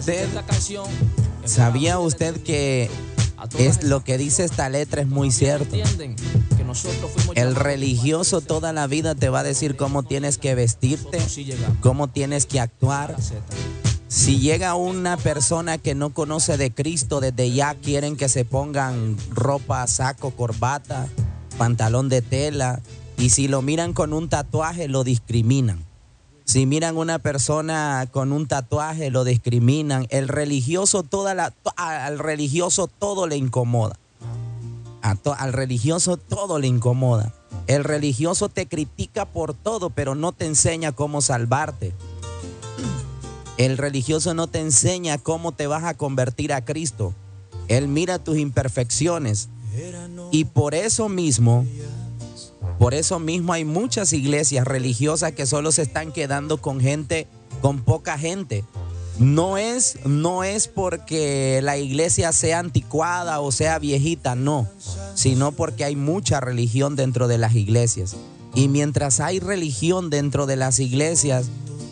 usted, ¿sabía usted que es lo que dice esta letra es muy cierto? El religioso toda la vida te va a decir cómo tienes que vestirte, cómo tienes que actuar. Si llega una persona que no conoce de Cristo, desde ya quieren que se pongan ropa, saco, corbata, pantalón de tela. Y si lo miran con un tatuaje, lo discriminan. Si miran una persona con un tatuaje, lo discriminan. El religioso, al religioso todo le incomoda. Al religioso todo le incomoda. El religioso te critica por todo, pero no te enseña cómo salvarte. El religioso no te enseña cómo te vas a convertir a Cristo. Él mira tus imperfecciones. Y por eso mismo hay muchas iglesias religiosas que solo se están quedando con gente, con poca gente. No es porque la iglesia sea anticuada o sea viejita, no, sino porque hay mucha religión dentro de las iglesias. Y mientras hay religión dentro de las iglesias,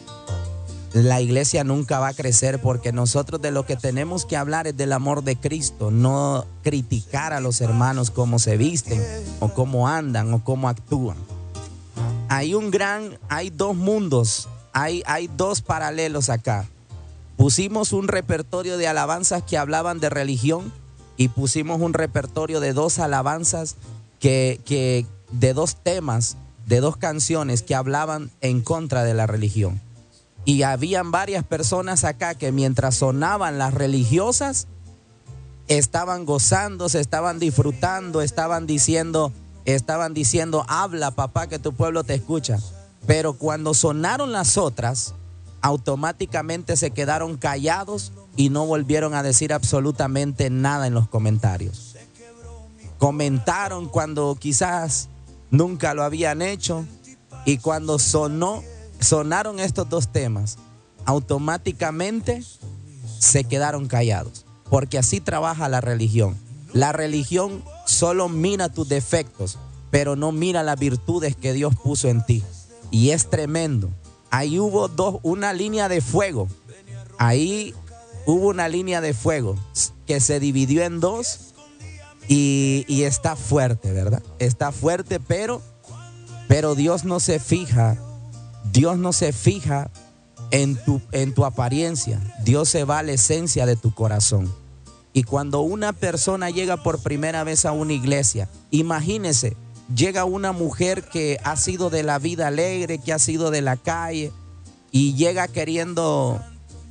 la iglesia nunca va a crecer, porque nosotros de lo que tenemos que hablar es del amor de Cristo, no criticar a los hermanos cómo se visten o cómo andan o cómo actúan. Hay dos mundos, hay dos paralelos acá. Pusimos un repertorio de alabanzas que hablaban de religión y pusimos un repertorio de dos alabanzas de dos temas, de dos canciones que hablaban en contra de la religión. Y habían varias personas acá que mientras sonaban las religiosas, estaban gozándose, estaban disfrutando, estaban diciendo, habla papá que tu pueblo te escucha. Pero cuando sonaron las otras, automáticamente se quedaron callados y no volvieron a decir absolutamente nada en los comentarios. Comentaron cuando quizás nunca lo habían hecho, y cuando sonaron estos dos temas, automáticamente se quedaron callados, porque así trabaja la religión. La religión solo mira tus defectos, pero no mira las virtudes que Dios puso en ti. Y es tremendo. Ahí hubo una línea de fuego. Ahí hubo una línea de fuego que se dividió en dos y está fuerte, ¿verdad? Está fuerte, pero Dios no se fija. Dios no se fija en tu apariencia. Dios se va a la esencia de tu corazón. Y cuando una persona llega por primera vez a una iglesia, imagínese, llega una mujer que ha sido de la vida alegre, que ha sido de la calle, y llega queriendo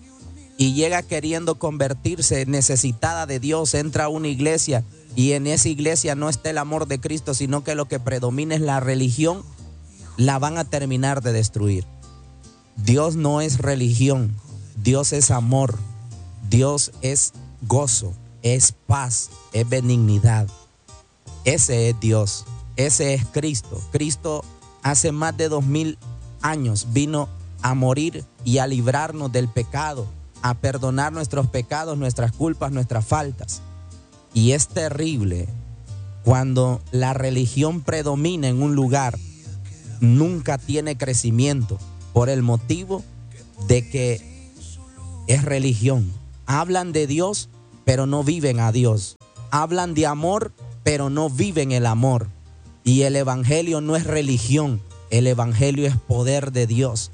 convertirse, necesitada de Dios, entra a una iglesia y en esa iglesia no está el amor de Cristo, sino que lo que predomina es la religión. La van a terminar de destruir. Dios no es religión, Dios es amor, Dios es gozo, es paz, es benignidad. Ese es Dios, ese es Cristo. Cristo hace más de 2000 años vino a morir y a librarnos del pecado, a perdonar nuestros pecados, nuestras culpas, nuestras faltas. Y es terrible cuando la religión predomina en un lugar. Nunca tiene crecimiento por el motivo de que es religión. Hablan de Dios, pero no viven a Dios. Hablan de amor, pero no viven el amor. Y el evangelio no es religión, el evangelio es poder de Dios.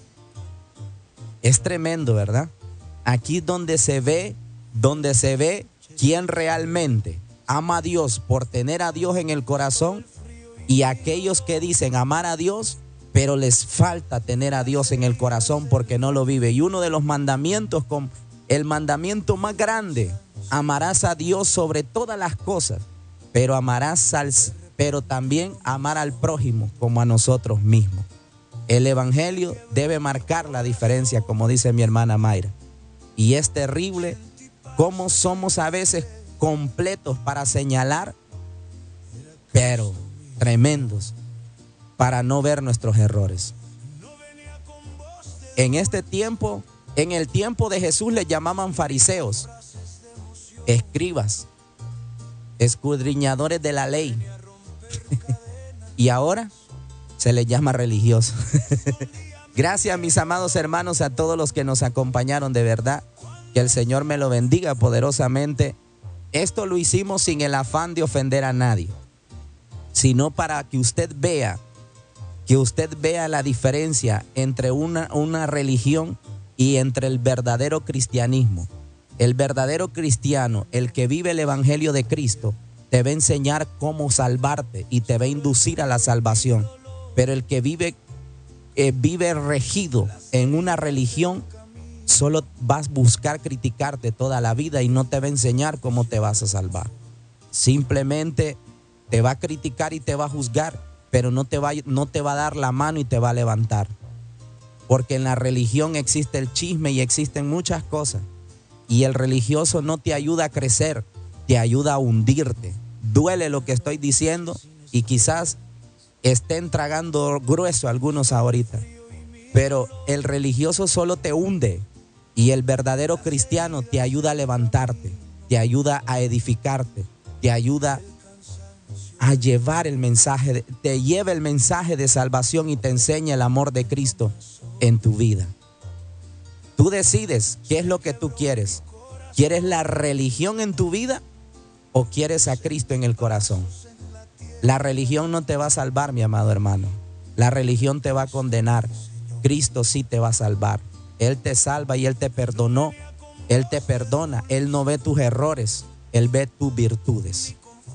Es tremendo, ¿verdad? Aquí donde se ve quién realmente ama a Dios por tener a Dios en el corazón. Y aquellos que dicen amar a Dios, pero les falta tener a Dios en el corazón porque no lo vive. Y uno de los mandamientos, el mandamiento más grande, amarás a Dios sobre todas las cosas, pero también amar al prójimo como a nosotros mismos. El evangelio debe marcar la diferencia, como dice mi hermana Mayra. Y es terrible cómo somos a veces completos para señalar, pero tremendos para no ver nuestros errores. En este tiempo, en el tiempo de Jesús, le llamaban fariseos, escribas, escudriñadores de la ley. Y ahora se les llama religiosos. Gracias, mis amados hermanos, a todos los que nos acompañaron, de verdad. Que el Señor me lo bendiga poderosamente. Esto lo hicimos sin el afán de ofender a nadie, sino para que usted vea la diferencia entre una religión y entre el verdadero cristianismo. El verdadero cristiano, el que vive el evangelio de Cristo, te va a enseñar cómo salvarte y te va a inducir a la salvación. Pero el que vive regido en una religión, solo vas a buscar criticarte toda la vida y no te va a enseñar cómo te vas a salvar. Simplemente te va a criticar y te va a juzgar, pero no te va a dar la mano y te va a levantar. Porque en la religión existe el chisme y existen muchas cosas. Y el religioso no te ayuda a crecer, te ayuda a hundirte. Duele lo que estoy diciendo y quizás estén tragando grueso algunos ahorita. Pero el religioso solo te hunde y el verdadero cristiano te ayuda a levantarte, te ayuda a edificarte, te ayuda a llevar el mensaje, te lleva el mensaje de salvación y te enseña el amor de Cristo en tu vida. Tú decides qué es lo que tú quieres. ¿Quieres la religión en tu vida o quieres a Cristo en el corazón? La religión no te va a salvar, mi amado hermano. La religión te va a condenar. Cristo sí te va a salvar. Él te salva y Él te perdonó. Él te perdona. Él no ve tus errores. Él ve tus virtudes.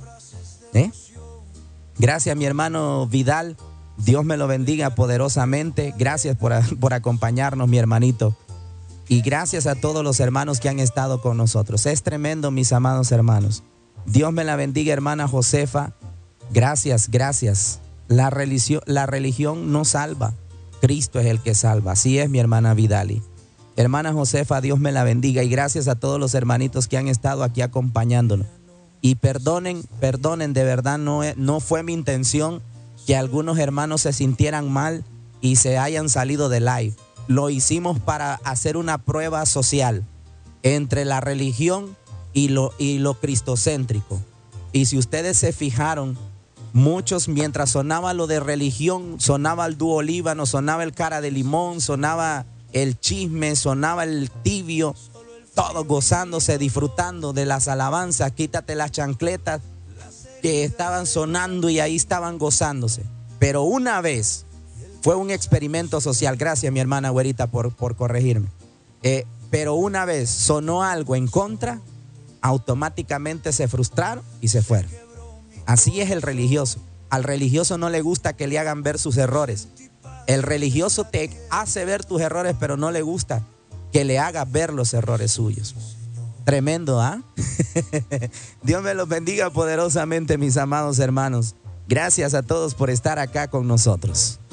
Gracias, mi hermano Vidal. Dios me lo bendiga poderosamente. Gracias por acompañarnos, mi hermanito. Y gracias a todos los hermanos que han estado con nosotros. Es tremendo, mis amados hermanos. Dios me la bendiga, hermana Josefa. Gracias, gracias. La religión no salva. Cristo es el que salva. Así es, mi hermana Vidali. Hermana Josefa, Dios me la bendiga. Y gracias a todos los hermanitos que han estado aquí acompañándonos. Y perdonen, de verdad no fue mi intención que algunos hermanos se sintieran mal y se hayan salido de live. Lo hicimos para hacer una prueba social entre la religión y lo cristocéntrico. Y si ustedes se fijaron, muchos, mientras sonaba lo de religión, sonaba el dúo Líbano, sonaba el cara de limón, sonaba el chisme, sonaba el tibio, todos gozándose, disfrutando de las alabanzas. Quítate las chancletas que estaban sonando y ahí estaban gozándose. Pero una vez fue un experimento social. Gracias, mi hermana güerita, por corregirme. Pero una vez sonó algo en contra, automáticamente se frustraron y se fueron. Así es el religioso. Al religioso no le gusta que le hagan ver sus errores. El religioso te hace ver tus errores, pero no le gusta que le hagas ver los errores suyos. Tremendo, ¿ah? Dios me los bendiga poderosamente, mis amados hermanos. Gracias a todos por estar acá con nosotros.